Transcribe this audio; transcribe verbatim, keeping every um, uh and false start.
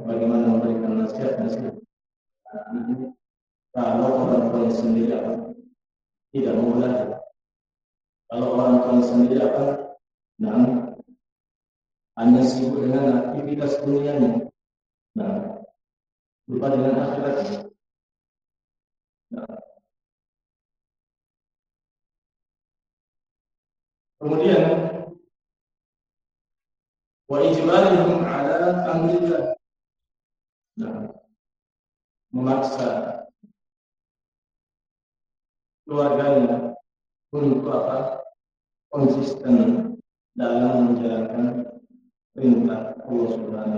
bagaimana memberikan nasihat-nasihat kalau orang tua sendiri apa tidak mau belajar. Kalau orang tua sendiri apa, nah, hanya sibuk dengan aktivitas dunianya, nah, lupa dengan akhiratnya. Nah, kemudian wa ijbarihum ala amrillah. Nah, memaksa keluarganya untuk apa? Konsisten dalam menjalankan perintah Allah Subhanahu